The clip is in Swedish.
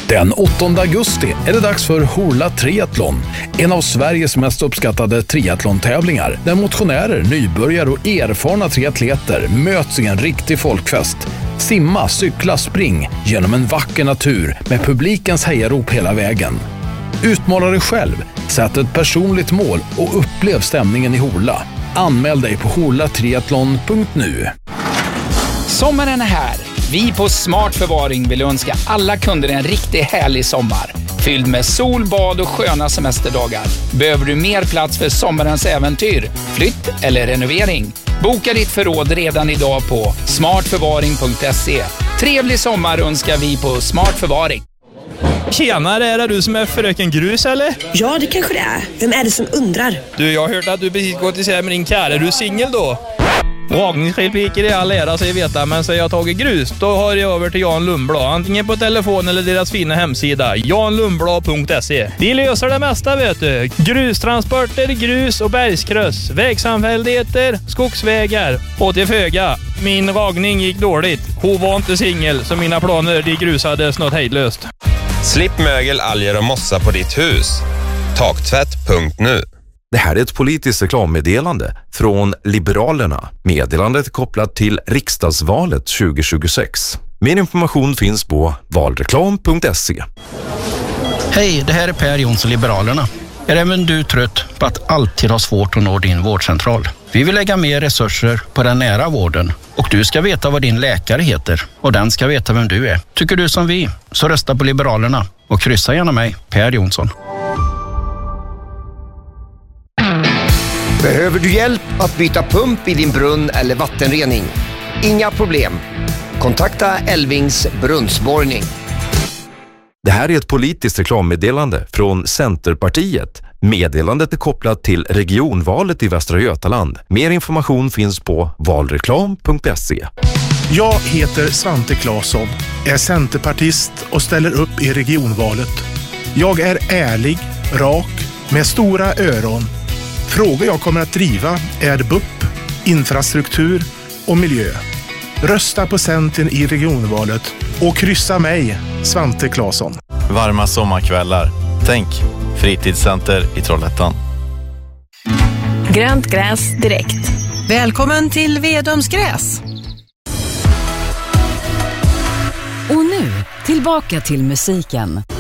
Den 8 augusti är det dags för Horla Triathlon, en av Sveriges mest uppskattade triathlon-tävlingar där motionärer, nybörjare och erfarna triatleter möts i en riktig folkfest. Simma, cykla, spring genom en vacker natur med publikens hejarop hela vägen. Utmana dig själv, sätt ett personligt mål och upplev stämningen i Horla. Anmäl dig på horlatriathlon.nu. Sommaren är här. Vi på Smart Förvaring vill önska alla kunder en riktigt härlig sommar. Fylld med sol, bad och sköna semesterdagar. Behöver du mer plats för sommarens äventyr, flytt eller renovering? Boka ditt förråd redan idag på smartförvaring.se. Trevlig sommar önskar vi på Smart Förvaring. Tjenare, är det du som är fröken Grus eller? Ja, det kanske det är. Vem är det som undrar? Du, jag har hört att du precis gått isär med din kär. Är du singel då? Ragningsrepliker i all ära, säger veta, men så jag tagit grus, då har jag över till Jan Lundblad. Antingen på telefon eller deras fina hemsida, janlundblad.se. De löser det mesta, vet du. Grustransporter, grus och bergskryss, vägsamfälligheter, skogsvägar och till föga. Min ragning gick dåligt. Hon var inte singel, så mina planer de grusades något hejdlöst. Slipp mögel, alger och mossa på ditt hus. Taktvätt.nu. Det här är ett politiskt reklammeddelande från Liberalerna. Meddelandet är kopplat till riksdagsvalet 2026. Mer information finns på valreklam.se. Hej, det här är Per Jonsson, Liberalerna. Är även du trött på att alltid ha svårt att nå din vårdcentral? Vi vill lägga mer resurser på den nära vården och du ska veta vad din läkare heter och den ska veta vem du är. Tycker du som vi, så rösta på Liberalerna och kryssa gärna mig, Per Jonsson. Behöver du hjälp att byta pump i din brunn eller vattenrening? Inga problem. Kontakta Elvings brunnsborrning. Det här är ett politiskt reklammeddelande från Centerpartiet. Meddelandet är kopplat till regionvalet i Västra Götaland. Mer information finns på valreklam.se. Jag heter Svante Claesson, är centerpartist och ställer upp i regionvalet. Jag är ärlig, rak, med stora öron. Frågor jag kommer att driva är BUP, infrastruktur och miljö. Rösta på Centern i regionvalet och kryssa mig, Svante Claesson. Varma sommarkvällar. Tänk, fritidscenter i Trollhättan. Grönt gräs direkt. Välkommen till Vedums gräs. Och nu, tillbaka till musiken.